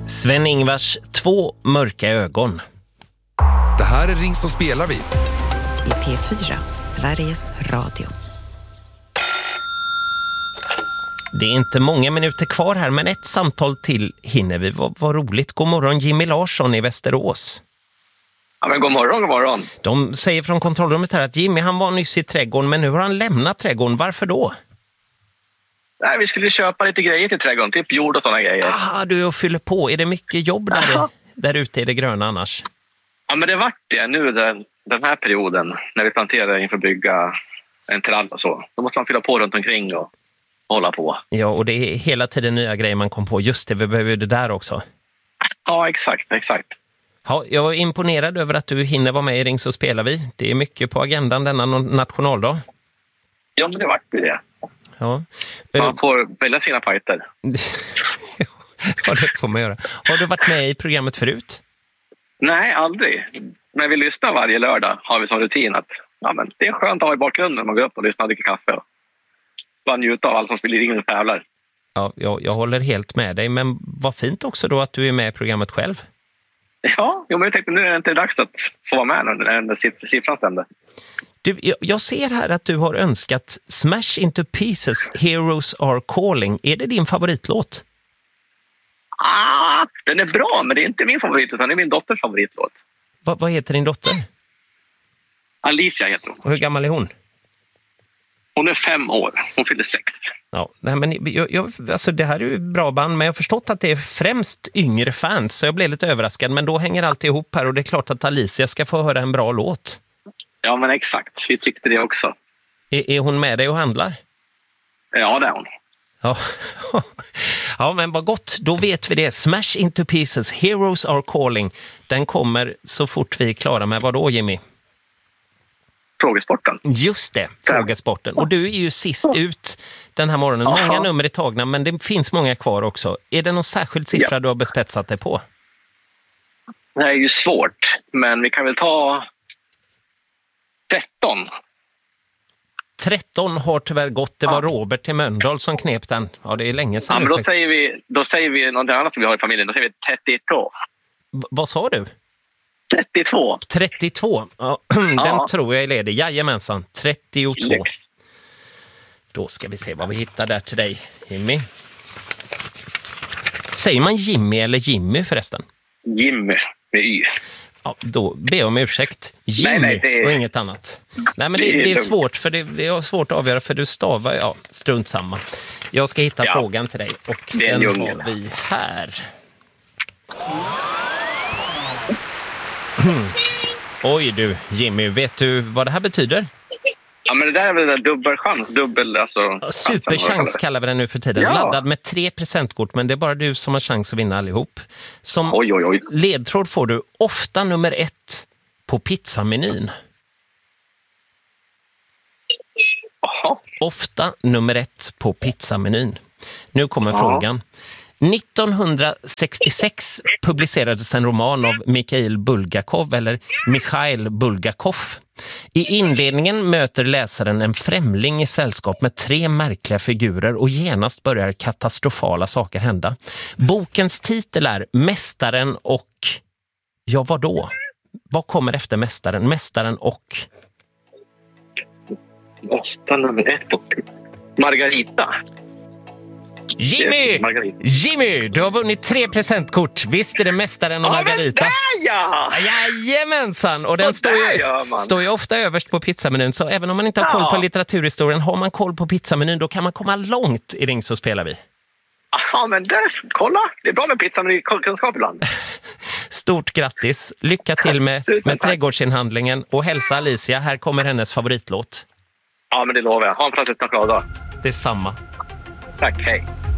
Sven-Ingvars 2 mörka ögon. Det här är Ring så spelar vi. I P4, Sveriges Radio. Det är inte många minuter kvar här, men ett samtal till hinner vi. Vad roligt. God morgon, Jimmy Larsson i Västerås. Ja, men god morgon. De säger från kontrollrummet här att Jimmy, han var nyss i trädgården, men nu har han lämnat trädgården. Varför då? Nej, vi skulle köpa lite grejer till trädgården, typ jord och sådana grejer. Aha, du och fyller på. Är det mycket jobb där ute i det gröna annars? Ja, men det vart det nu den här perioden när vi planterar inför bygga en trall och så. Då måste man fylla på runt omkring och hålla på. Ja, och det är hela tiden nya grejer man kom på. Just det, vi behöver ju det där också. Ja, exakt. Ja, jag är imponerad över att du hinner vara med i Ring så spelar vi. Det är mycket på agendan denna nationaldag. Ja, men det vart det. Ja. Man får välja sina fighter. Ja, det får man göra. Har du varit med i programmet förut? Nej, aldrig. Men vi lyssnar varje lördag, har vi som rutin att men det är skönt att ha i bakgrunden när man går upp och lyssnar och dricker kaffe. Och bara njuta av allt som spelar in och tävlar. Ja, jag håller helt med dig. Men vad fint också då att du är med i programmet själv. Ja, men jag tänkte nu är det inte dags att få vara med när siffran stämde. Du, jag ser här att du har önskat Smash Into Pieces, Heroes Are Calling. Är det din favoritlåt? Den är bra, men det är inte min favorit utan det är min dotters favoritlåt. Vad heter din dotter? Alicia heter hon. Och hur gammal är hon? Hon är 5 år. Hon fyller 6. Ja, nej, men alltså det här är ju bra band, men jag har förstått att det är främst yngre fans, så jag blev lite överraskad. Men då hänger allt ihop här och det är klart att Alicia ska få höra en bra låt. Ja, men exakt. Vi tyckte det också. Är hon med dig och handlar? Ja, det är hon. Ja. Ja, men vad gott. Då vet vi det. Smash Into Pieces, Heroes Are Calling. Den kommer så fort vi är klara med. Vad då, Jimmy? Frågesporten. Just det, frågesporten. Och du är ju sist ut den här morgonen. Aha. Många nummer är tagna, men det finns många kvar också. Är det någon särskild siffra du har bespetsat dig på? Det är ju svårt, men vi kan väl ta 13. 13 har tyvärr gått. Det var Robert i Mölndal som knep den. Ja, det är länge sedan. Ja, men då säger vi något annat som vi har i familjen. Då säger vi 32. Vad sa du? 32. 32. Ja, den tror jag är ledig. Jajamensan, 32. Lex. Då ska vi se vad vi hittar där till dig, Jimmy. Säger man Jimmy eller Jimmy förresten? Jimmy med Y. Ja, då ber jag om ursäkt. Jimmy och inget annat. Nej, men det är svårt, för det är svårt att avgöra, för du stavar, strunt samma. Jag ska hitta frågan till dig och den har vi här. Oj du, Jimmy, vet du vad det här betyder? Ja, men det där är väl en dubbelchans. Superchans kallar vi den nu för tiden. Ja. Laddad med 3 presentkort, men det är bara du som har chans att vinna allihop. Som ledtråd får du ofta nummer 1 på pizzamenyn. Aha. Ofta nummer 1 på pizzamenyn. Nu kommer frågan. 1966 publicerades en roman av Mikhail Bulgakov. I inledningen möter läsaren en främling i sällskap med 3 märkliga figurer och genast börjar katastrofala saker hända. Bokens titel är Mästaren och... Ja, vad då? Vad kommer efter Mästaren? Mästaren och... Ofta nummer 1 på Margarita. Jimmy, du har vunnit 3 presentkort. Visst är det Mästaren och Margarita? Jajamensan! Och den står ju ofta överst på pizzamenyn. Så även om man inte har koll på litteraturhistorien, har man koll på pizzamenyn, då kan man komma långt i Ring så spelar vi. Ja, men kolla. Det är bra med pizzamenykunskap ibland. Stort grattis. Lycka till med trädgårdsinhandlingen. Och hälsa Alicia, här kommer hennes favoritlåt. Ja, men det lovar jag. Ha en fantastisk dag. Detsamma. Tack, hej.